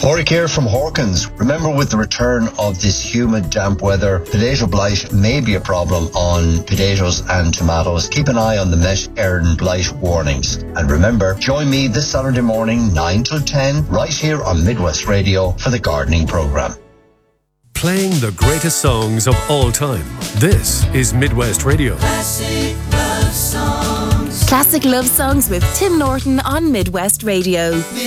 Warwick here from Hawkins. Remember, with the return of this humid, damp weather, potato blight may be a problem on potatoes and tomatoes. Keep an eye on the Met Éireann blight warnings. And remember, join me this Saturday morning, 9 till 10, right here on Midwest Radio for the gardening programme. Playing the greatest songs of all time. This is Midwest Radio. Classic love songs. Classic love songs with Tim Norton on Midwest Radio.